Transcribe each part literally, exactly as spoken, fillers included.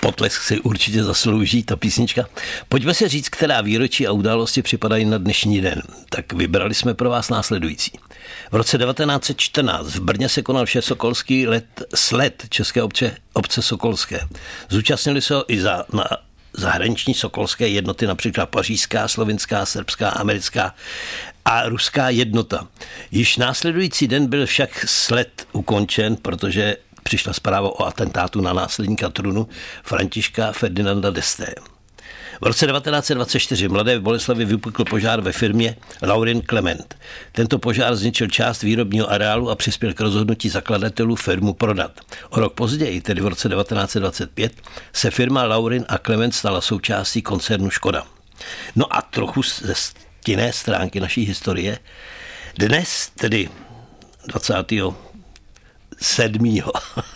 Potlesk si určitě zaslouží ta písnička. Pojďme se říct, která výročí a události připadají na dnešní den. Tak vybrali jsme pro vás následující. V roce devatenáct set čtrnáct v Brně se konal všesokolský let, sled České obce, obce Sokolské. Zúčastnili se ho i za, na zahraniční sokolské jednoty, například pařížská, slovinská, srbská, americká a ruská jednota. Již následující den byl však sled ukončen, protože přišla zpráva o atentátu na následníka trůnu Františka Ferdinanda d'Este. V roce devatenáct set dvacet čtyři mladé v Boleslavi vypukl požár ve firmě Laurin Clement. Tento požár zničil část výrobního areálu a přispěl k rozhodnutí zakladatelů firmu prodat. O rok později, tedy v roce devatenáct set dvacet pět, se firma Laurin a Clement stala součástí koncernu Škoda. No a trochu ze stinné stránky naší historie. Dnes, tedy dvacátého sedmého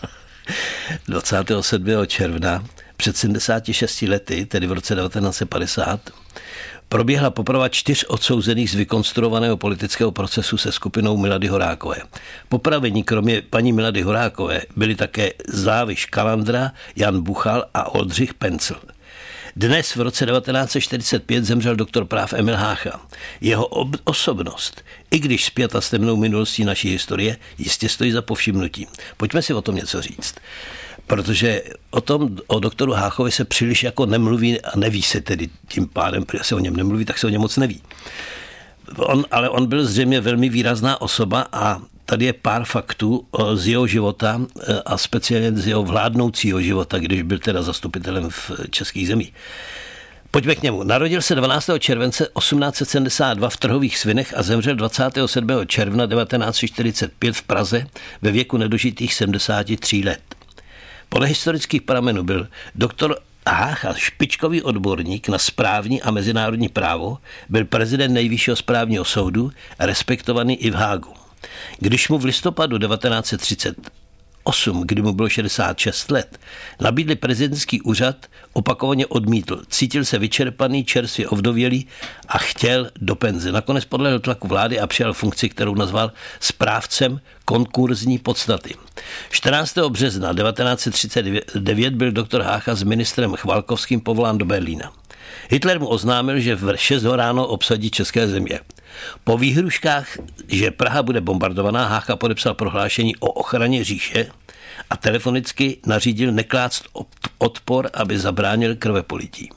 dvacátého sedmého června před sedmdesáti šesti lety, tedy v roce devatenáct set padesát, proběhla poprava čtyř odsouzených z vykonstruovaného politického procesu se skupinou Milady Horákové. Popravení kromě paní Milady Horákové byli také Záviš Kalandra, Jan Buchal a Oldřich Pencl. Dnes v roce devatenáct set čtyřicet pět zemřel doktor práv Emil Hácha. Jeho ob- osobnost, i když zpěta s temnou minulostí naší historie, jistě stojí za povšimnutí. Pojďme si o tom něco říct. Protože o tom, o doktoru Háchovi se příliš jako nemluví a neví se tedy tím pádem, protože se o něm nemluví, tak se o něm moc neví. On, ale on byl zřejmě velmi výrazná osoba a tady je pár faktů z jeho života a speciálně z jeho vládnoucího života, když byl teda zastupitelem v českých zemích. Pojďme k němu. Narodil se dvanáctého července osmnáct set sedmdesát dva v Trhových Svinech a zemřel dvacátého sedmého června devatenáct set čtyřicet pět v Praze ve věku nedožitých sedmdesáti tří let. Podle historických pramenů byl doktor Hácha špičkový odborník na správní a mezinárodní právo, byl prezident Nejvyššího správního soudu a respektovaný i v Hágu. Když mu v listopadu devatenáct set třicet osm, kdy mu bylo šedesát šest let, nabídli prezidentský úřad, opakovaně odmítl. Cítil se vyčerpaný, čerstvě ovdovělý a chtěl do penze. Nakonec podlehl tlaku vlády a přijal funkci, kterou nazval správcem konkurzní podstaty. čtrnáctého března devatenáct set třicet devět byl doktor Hácha s ministrem Chvalkovským povolán do Berlína. Hitler mu oznámil, že v šest ráno obsadí české země. Po výhruškách, že Praha bude bombardovaná, Hácha podepsal prohlášení o ochraně říše a telefonicky nařídil neklást odpor, aby zabránil krvepolití.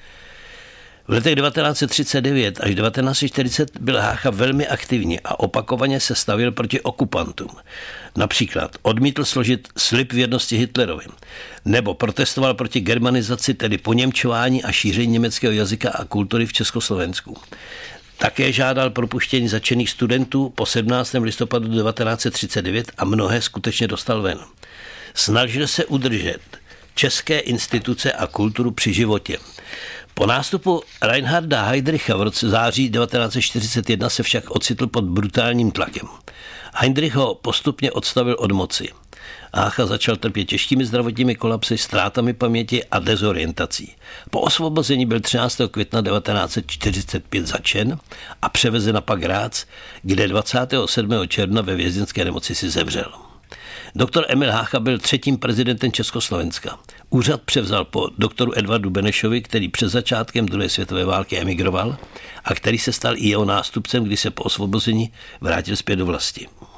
V letech devatenáct set třicet devět až devatenáct set čtyřicet byl Hácha velmi aktivní a opakovaně se stavil proti okupantům. Například odmítl složit slib věrnosti Hitlerovi, nebo protestoval proti germanizaci, tedy poněmčování a šíření německého jazyka a kultury v Československu. Také žádal propuštění zatčených studentů po sedmnáctého listopadu devatenáct set třicet devět a mnohé skutečně dostal ven. Snažil se udržet české instituce a kulturu při životě. Po nástupu Reinharda Heydricha v roce září devatenáct set čtyřicet jedna se však ocitl pod brutálním tlakem. Heydrich ho postupně odstavil od moci. Hácha začal trpět těžkými zdravotními kolapsy, ztrátami paměti a dezorientací. Po osvobození byl třináctého května devatenáct set čtyřicet pět zatčen a převezen na Pagrác, kde dvacátého sedmého června ve vězeňské nemocnici zemřel. Doktor Emil Hácha byl třetím prezidentem Československa. Úřad převzal po doktoru Edvardu Benešovi, který před začátkem druhé světové války emigroval a který se stal i jeho nástupcem, když se po osvobození vrátil zpět do vlasti.